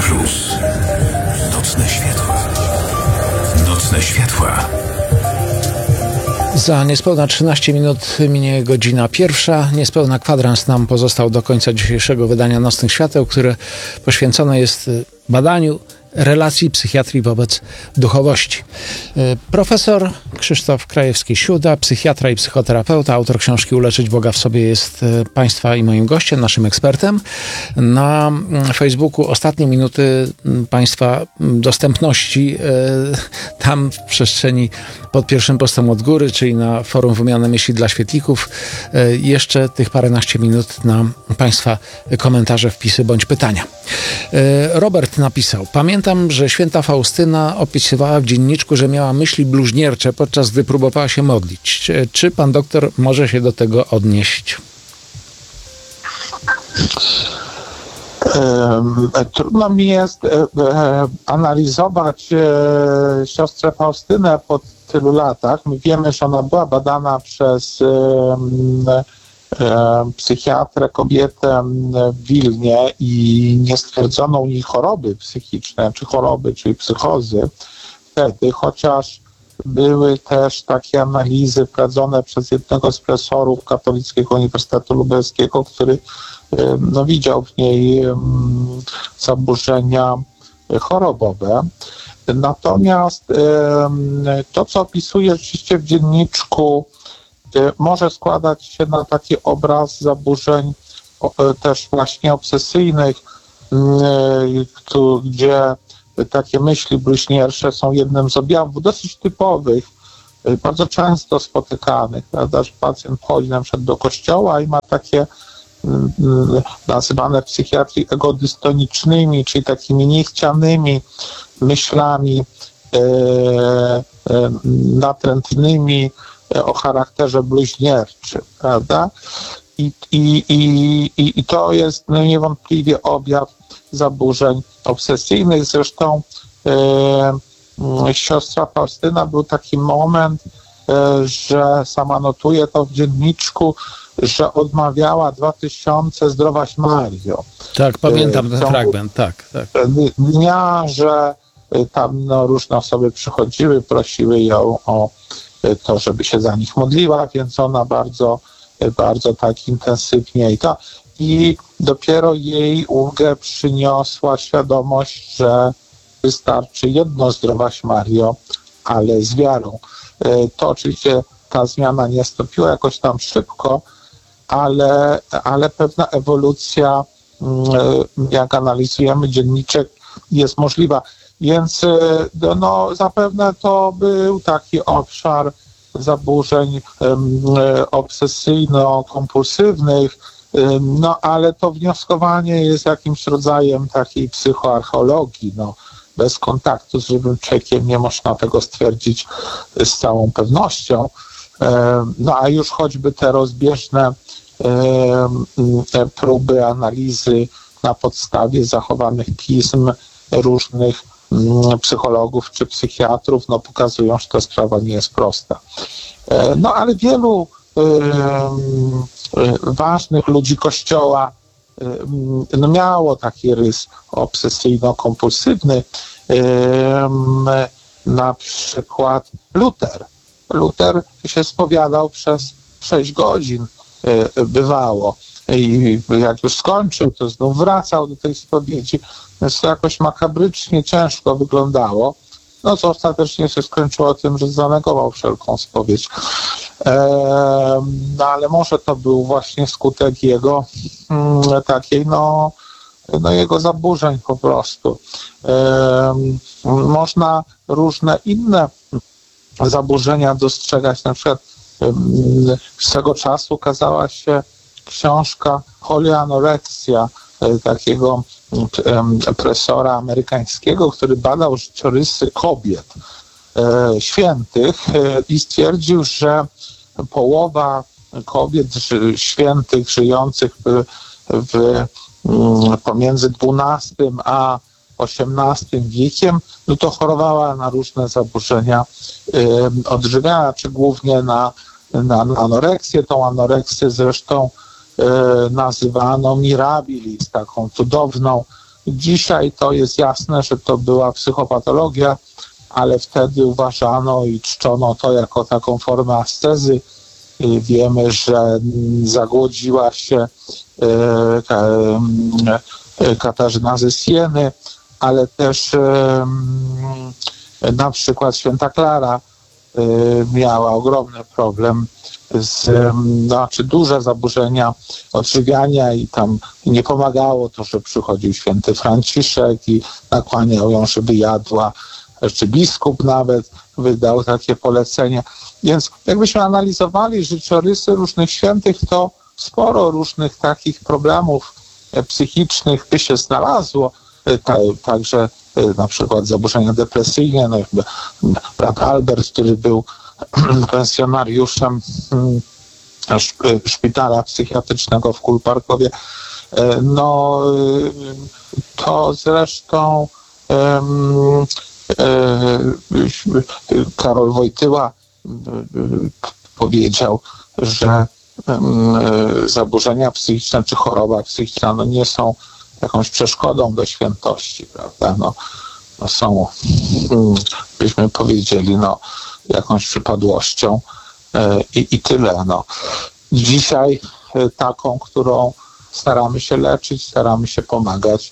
Plus. Nocne światła. Nocne światła. Za niespełna 13 minut minie godzina pierwsza. Niespełna kwadrans nam pozostał do końca dzisiejszego wydania Nocnych Świateł, które poświęcone jest badaniu relacji psychiatrii wobec duchowości. Profesor Krzysztof Krajewski-Siuda, psychiatra i psychoterapeuta, autor książki Uleczyć Boga w sobie, jest Państwa i moim gościem, naszym ekspertem. Na Facebooku ostatnie minuty Państwa dostępności tam w przestrzeni pod pierwszym postem od góry, czyli na forum Wymiany Myśli dla Świetlików. Jeszcze tych paręnaście minut na Państwa komentarze, wpisy bądź pytania. Robert napisał: pamiętam, że święta Faustyna opisywała w dzienniczku, że miała myśli bluźniercze, podczas gdy próbowała się modlić. Czy pan doktor może się do tego odnieść? Trudno mi jest analizować siostrę Faustynę po tylu latach. My wiemy, że ona była badana przez psychiatrę, kobietę w Wilnie i nie stwierdzono u niej choroby psychiczne, czy choroby, czyli psychozy wtedy, chociaż były też takie analizy prowadzone przez jednego z profesorów Katolickiego Uniwersytetu Lubelskiego, który widział w niej zaburzenia chorobowe. Natomiast to, co opisuje rzeczywiście w dzienniczku, może składać się na taki obraz zaburzeń też właśnie obsesyjnych, gdzie takie myśli bluźniercze są jednym z objawów dosyć typowych, bardzo często spotykanych, prawda, że pacjent chodzi na przykład do kościoła i ma takie nazywane w psychiatrii egodystonicznymi, czyli takimi niechcianymi myślami natrętnymi o charakterze bluźnierczym, prawda? I to jest niewątpliwie objaw zaburzeń obsesyjnych. Zresztą siostra Faustyna, był taki moment, że sama notuje to w dzienniczku, że odmawiała 2000 Zdrowaś Mario. Tak, pamiętam ten fragment, tak. Dnia, że tam różne osoby przychodziły, prosiły ją o to, żeby się za nich modliła, więc ona bardzo, bardzo tak intensywnie i dopiero jej ulgę przyniosła świadomość, że wystarczy jedno Zdrowaś Mario, ale z wiarą. To oczywiście ta zmiana nie nastąpiła jakoś tam szybko, ale pewna ewolucja, jak analizujemy dzienniczek, jest możliwa. Więc zapewne to był taki obszar zaburzeń obsesyjno-kompulsywnych, ale to wnioskowanie jest jakimś rodzajem takiej psychoarcheologii. Bez kontaktu z żywym człowiekiem nie można tego stwierdzić z całą pewnością. A już choćby te rozbieżne próby analizy na podstawie zachowanych pism różnych psychologów czy psychiatrów pokazują, że ta sprawa nie jest prosta. Ale wielu ważnych ludzi Kościoła miało taki rys obsesyjno-kompulsywny. Na przykład Luter. Luter się spowiadał przez 6 godzin, bywało. I jak już skończył, to znów wracał do tej spowiedzi. Więc to jakoś makabrycznie ciężko wyglądało. Co ostatecznie się skończyło tym, że zanegował wszelką spowiedź. Ale może to był właśnie skutek jego takiej, jego zaburzeń po prostu. Można różne inne zaburzenia dostrzegać. Na przykład swego czasu ukazała się książka Holy Anorexia, takiego profesora amerykańskiego, który badał życiorysy kobiet świętych i stwierdził, że połowa kobiet świętych żyjących pomiędzy XII a XVIII wiekiem, to chorowała na różne zaburzenia odżywiania, czy głównie na anoreksję. Tą anoreksję zresztą nazywano mirabilis, taką cudowną Dzisiaj to jest jasne, że to była psychopatologia, ale wtedy uważano i czczono to jako taką formę ascezy. Wiemy, że zagłodziła się Katarzyna ze Sieny, ale też na przykład święta Klara miała ogromny problem duże zaburzenia odżywiania i tam nie pomagało to, że przychodził święty Franciszek i nakłaniał ją, żeby jadła, czy biskup nawet wydał takie polecenie. Więc jakbyśmy analizowali życiorysy różnych świętych, to sporo różnych takich problemów psychicznych by się znalazło. Także na przykład zaburzenia depresyjne. No, brat Albert, który był pensjonariuszem szpitala psychiatrycznego w Kulparkowie, no to zresztą Karol Wojtyła powiedział, że zaburzenia psychiczne czy choroba psychiczna no nie są jakąś przeszkodą do świętości, prawda? No są, byśmy powiedzieli, no jakąś przypadłością i tyle. No. Dzisiaj taką, którą staramy się leczyć, staramy się pomagać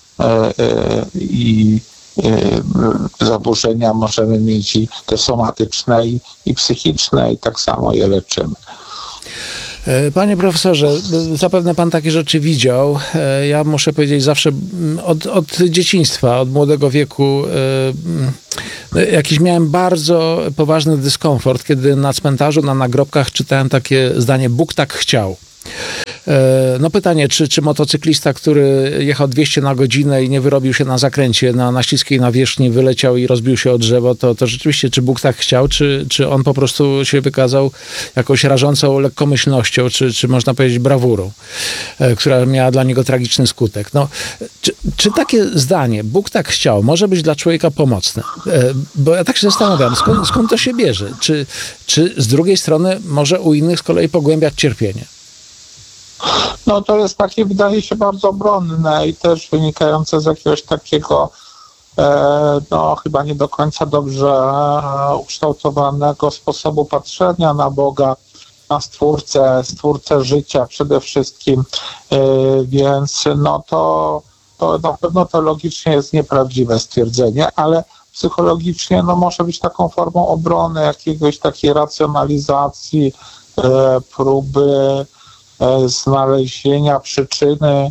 i zaburzenia możemy mieć i te somatyczne i psychiczne i tak samo je leczymy. Panie profesorze, zapewne pan takie rzeczy widział. Ja muszę powiedzieć zawsze od dzieciństwa, od młodego wieku jakiś miałem bardzo poważny dyskomfort, kiedy na cmentarzu, na nagrobkach czytałem takie zdanie: Bóg tak chciał. No pytanie, czy motocyklista, który jechał 200 na godzinę i nie wyrobił się na zakręcie, na śliskiej nawierzchni, wyleciał i rozbił się o drzewo, to rzeczywiście, czy Bóg tak chciał, czy on po prostu się wykazał jakąś rażącą lekkomyślnością, czy można powiedzieć brawurą, która miała dla niego tragiczny skutek. No, czy takie zdanie, Bóg tak chciał, może być dla człowieka pomocne? Bo ja tak się zastanawiam, skąd to się bierze? Czy z drugiej strony może u innych z kolei pogłębiać cierpienie? No to jest takie, wydaje się, bardzo obronne i też wynikające z jakiegoś takiego no chyba nie do końca dobrze ukształtowanego sposobu patrzenia na Boga, na Stwórcę życia przede wszystkim, więc no to na pewno teologicznie jest nieprawdziwe stwierdzenie, ale psychologicznie no może być taką formą obrony, jakiegoś takiej racjonalizacji, próby znalezienia przyczyny,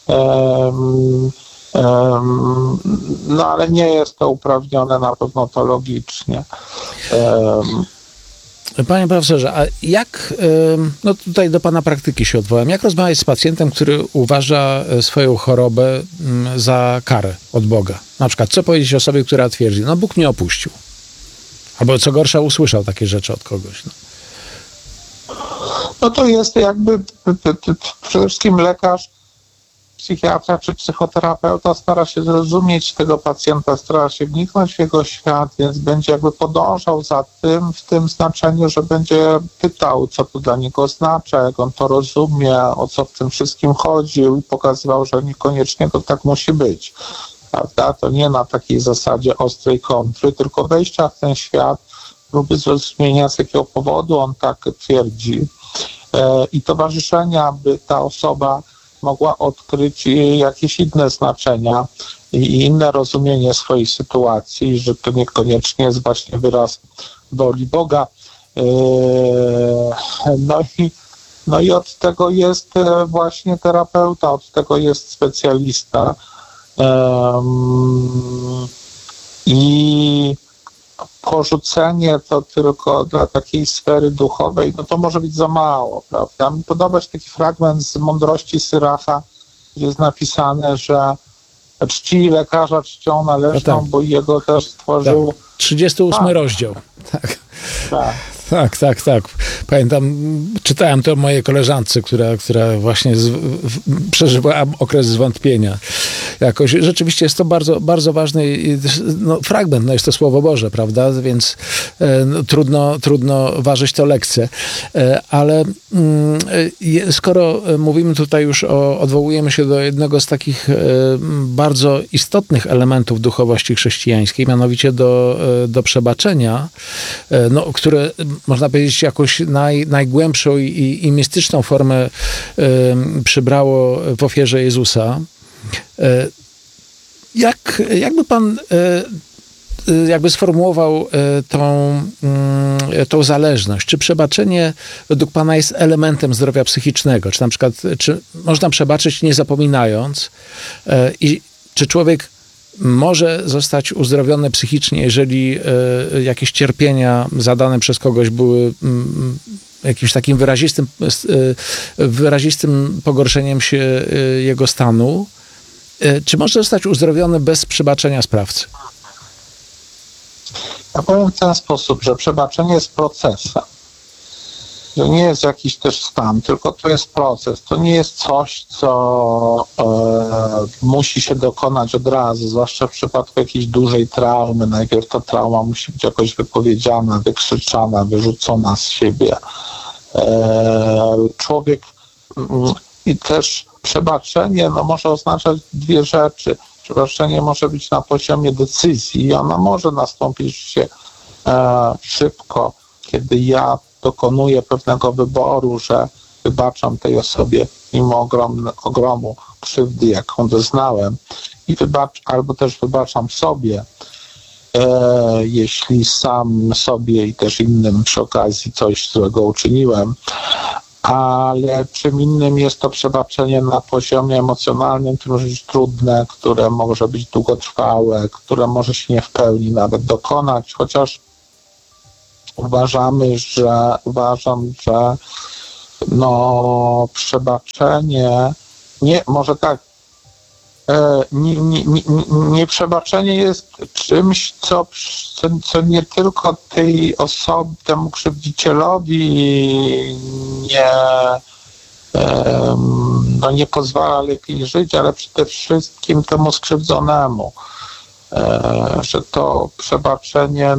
no ale nie jest to uprawnione na pewno teologicznie. Panie profesorze, a jak, no tutaj do pana praktyki się odwołam, jak rozmawiać z pacjentem, który uważa swoją chorobę za karę od Boga? Na przykład, co powiedzieć osobie, która twierdzi, no Bóg mnie opuścił? Albo co gorsza, usłyszał takie rzeczy od kogoś. No to jest jakby przede wszystkim lekarz, psychiatra czy psychoterapeuta stara się zrozumieć tego pacjenta, stara się wniknąć w jego świat, więc będzie jakby podążał za tym w tym znaczeniu, że będzie pytał, co to dla niego oznacza, jak on to rozumie, o co w tym wszystkim chodzi i pokazywał, że niekoniecznie to tak musi być. Prawda? To nie na takiej zasadzie ostrej kontry, tylko wejścia w ten świat, próby zrozumienia, z jakiego powodu on tak twierdzi i towarzyszenia, by ta osoba mogła odkryć jakieś inne znaczenia i inne rozumienie swojej sytuacji, że to niekoniecznie jest właśnie wyraz woli Boga. No i od tego jest właśnie terapeuta, od tego jest specjalista. I porzucenie to tylko dla takiej sfery duchowej, no to może być za mało, prawda? Mi podoba się taki fragment z Mądrości Syracha, gdzie jest napisane, że czci lekarza czcią należną, no tak, bo jego też stworzył... Tak. 38 rozdział. Tak. Tak. Pamiętam, czytałem to mojej koleżance, która właśnie przeżyła okres zwątpienia. jakoś. Rzeczywiście jest to bardzo, bardzo ważny fragment, jest to Słowo Boże, prawda? Więc trudno ważyć to lekcje. Ale skoro mówimy tutaj już odwołujemy się do jednego z takich bardzo istotnych elementów duchowości chrześcijańskiej, mianowicie do przebaczenia, które można powiedzieć jakąś najgłębszą i mistyczną formę przybrało w ofierze Jezusa. Jakby pan sformułował tą zależność? Czy przebaczenie według pana jest elementem zdrowia psychicznego? Czy na przykład, czy można przebaczyć nie zapominając? I czy człowiek może zostać uzdrowiony psychicznie, jeżeli jakieś cierpienia zadane przez kogoś były jakimś takim wyrazistym pogorszeniem się jego stanu? Czy może zostać uzdrowiony bez przebaczenia sprawcy? Ja powiem w ten sposób, że przebaczenie jest procesem. To nie jest jakiś też stan, tylko to jest proces. To nie jest coś, co musi się dokonać od razu, zwłaszcza w przypadku jakiejś dużej traumy. Najpierw ta trauma musi być jakoś wypowiedziana, wykrzyczana, wyrzucona z siebie. Człowiek i też przebaczenie może oznaczać dwie rzeczy. Przebaczenie może być na poziomie decyzji i ona może nastąpić szybko, kiedy ja dokonuję pewnego wyboru, że wybaczam tej osobie mimo ogromu krzywdy, jaką doznałem, albo też wybaczam sobie, jeśli sam sobie i też innym przy okazji coś złego uczyniłem. Ale czym innym jest to przebaczenie na poziomie emocjonalnym, które może być trudne, które może być długotrwałe, które może się nie w pełni nawet dokonać, chociaż uważam, że przebaczenie przebaczenie jest czymś, co nie tylko tej osobie, temu krzywdzicielowi nie pozwala lepiej żyć, ale przede wszystkim temu skrzywdzonemu. Że to przebaczenie,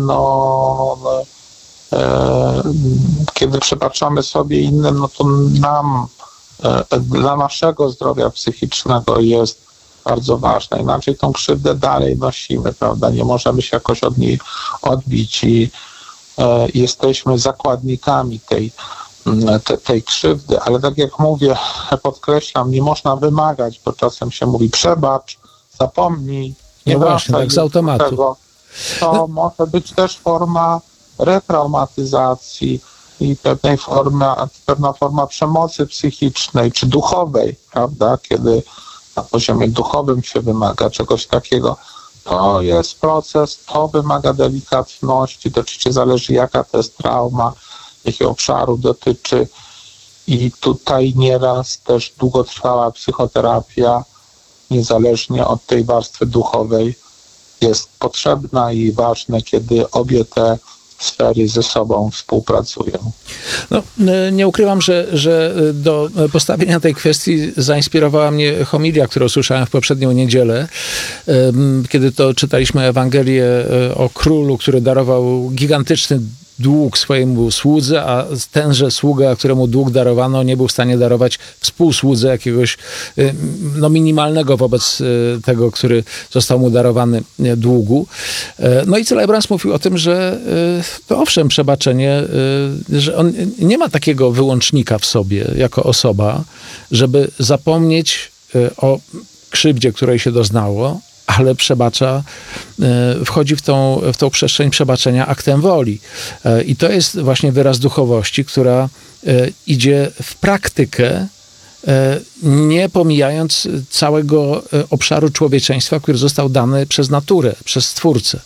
kiedy przebaczamy sobie innym, to nam, dla naszego zdrowia psychicznego jest bardzo ważne. Inaczej tą krzywdę dalej nosimy, prawda? Nie możemy się jakoś od niej odbić i jesteśmy zakładnikami tej krzywdy, ale tak jak mówię, podkreślam, nie można wymagać, bo czasem się mówi przebacz, zapomnij, nie właśnie, tak z automatu. Tego. To może być też forma retraumatyzacji i pewna forma przemocy psychicznej czy duchowej, prawda? Kiedy na poziomie duchowym się wymaga czegoś takiego. To jest proces, to wymaga delikatności, to oczywiście zależy jaka to jest trauma, jakiego obszaru dotyczy i tutaj nieraz też długotrwała psychoterapia, niezależnie od tej warstwy duchowej, jest potrzebna i ważne, kiedy obie te sfery ze sobą współpracują. Nie ukrywam, że do postawienia tej kwestii zainspirowała mnie homilia, którą słyszałem w poprzednią niedzielę, kiedy to czytaliśmy Ewangelię o królu, który darował gigantyczny dług swojemu słudze, a tenże sługa, któremu dług darowano, nie był w stanie darować współsłudze jakiegoś minimalnego wobec tego, który został mu darowany długu. No i Celebrans mówił o tym, że to owszem, przebaczenie, że on nie ma takiego wyłącznika w sobie jako osoba, żeby zapomnieć o krzywdzie, której się doznało, ale przebacza, wchodzi w tą przestrzeń przebaczenia aktem woli. I to jest właśnie wyraz duchowości, która idzie w praktykę, nie pomijając całego obszaru człowieczeństwa, który został dany przez naturę, przez Stwórcę.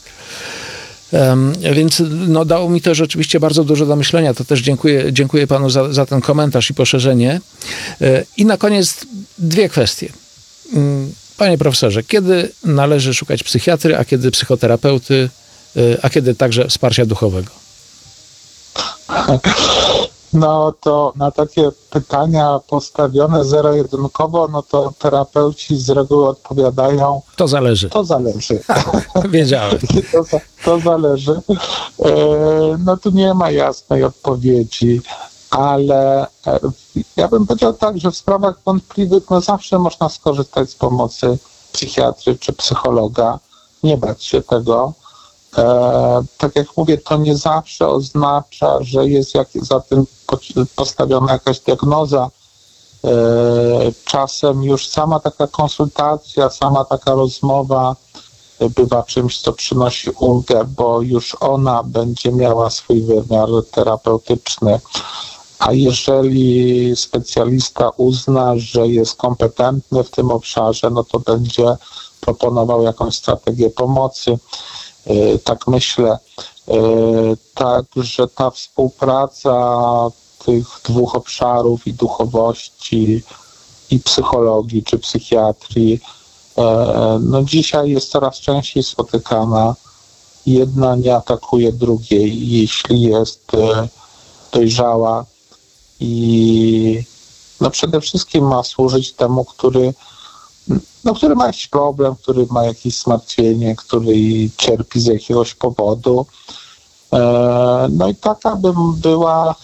Więc dało mi to rzeczywiście bardzo dużo do myślenia. To też dziękuję panu za ten komentarz i poszerzenie. I na koniec dwie kwestie. Panie profesorze, kiedy należy szukać psychiatry, a kiedy psychoterapeuty, a kiedy także wsparcia duchowego? No to na takie pytania postawione zero-jedynkowo, no to terapeuci z reguły odpowiadają: To zależy. to zależy. Wiedziałem. To zależy. No tu nie ma jasnej odpowiedzi, ale ja bym powiedział tak, że w sprawach wątpliwych no zawsze można skorzystać z pomocy psychiatry czy psychologa, nie bać się tego. Tak jak mówię, to nie zawsze oznacza, że jest za tym postawiona jakaś diagnoza. Czasem już sama taka konsultacja, sama taka rozmowa bywa czymś, co przynosi ulgę, bo już ona będzie miała swój wymiar terapeutyczny. A jeżeli specjalista uzna, że jest kompetentny w tym obszarze, no to będzie proponował jakąś strategię pomocy. Tak myślę. Także ta współpraca tych dwóch obszarów i duchowości, i psychologii, czy psychiatrii, no dzisiaj jest coraz częściej spotykana. Jedna nie atakuje drugiej, jeśli jest dojrzała i no przede wszystkim ma służyć temu, który ma jakiś problem, który ma jakieś zmartwienie, który cierpi z jakiegoś powodu. No i taka bym była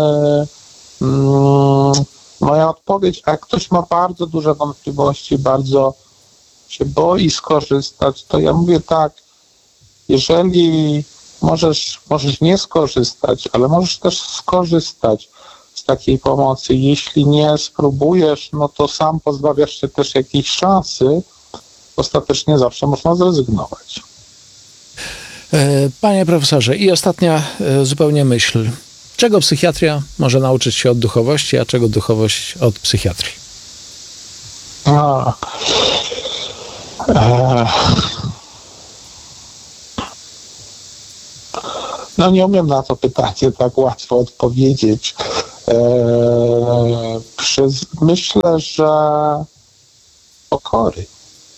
moja odpowiedź. A jak ktoś ma bardzo duże wątpliwości, bardzo się boi skorzystać, to ja mówię tak: jeżeli możesz nie skorzystać, ale możesz też skorzystać z takiej pomocy. Jeśli nie spróbujesz, no to sam pozbawiasz się też jakiejś szansy. Ostatecznie zawsze można zrezygnować. Panie profesorze, i ostatnia zupełnie myśl. Czego psychiatria może nauczyć się od duchowości, a czego duchowość od psychiatrii? No nie umiem na to pytanie tak łatwo odpowiedzieć. Myślę, że pokory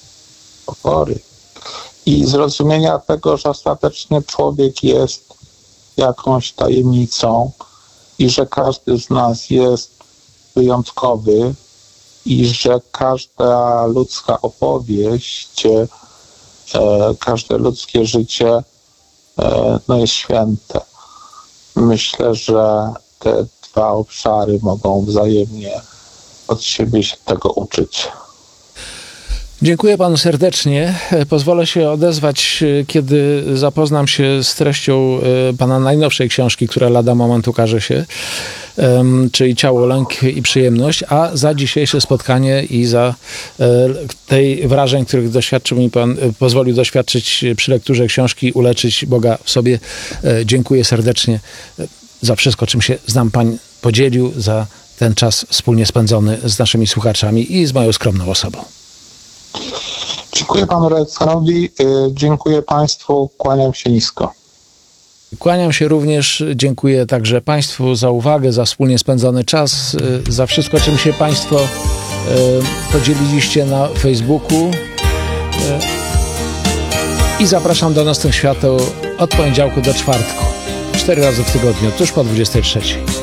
i zrozumienia tego, że ostatecznie człowiek jest jakąś tajemnicą i że każdy z nas jest wyjątkowy i że każda ludzka opowieść, każde ludzkie życie no jest święte. Myślę, że te dwa obszary mogą wzajemnie od siebie się tego uczyć. Dziękuję panu serdecznie. Pozwolę się odezwać, kiedy zapoznam się z treścią pana najnowszej książki, która lada moment ukaże się, czyli Ciało, lęk i przyjemność, a za dzisiejsze spotkanie i za tej wrażeń, których doświadczył mi pan, pozwolił doświadczyć przy lekturze książki Uleczyć Boga w sobie. Dziękuję serdecznie za wszystko, czym się znam pan podzielił, za ten czas wspólnie spędzony z naszymi słuchaczami i z moją skromną osobą. Dziękuję panu redaktorowi, dziękuję państwu, kłaniam się nisko. Kłaniam się również, dziękuję także państwu za uwagę, za wspólnie spędzony czas, za wszystko, czym się państwo podzieliliście na Facebooku i zapraszam do Nocnych Świateł od poniedziałku do czwartku, 4 razy w tygodniu, tuż po 23.